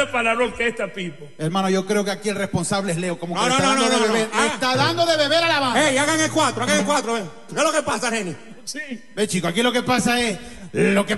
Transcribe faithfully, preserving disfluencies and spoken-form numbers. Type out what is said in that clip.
más palabrón que esta, Pipo. Hermano, yo creo que aquí el responsable es Leo. Como que No, le no, está no, dando no, de no, beber. no. Ah. Está dando de beber a la banda. Ey, hagan el cuatro, hagan el cuatro. Ven. ¿Qué es lo que pasa, Reni? Sí. Ve, chico, aquí lo que pasa es... Lo que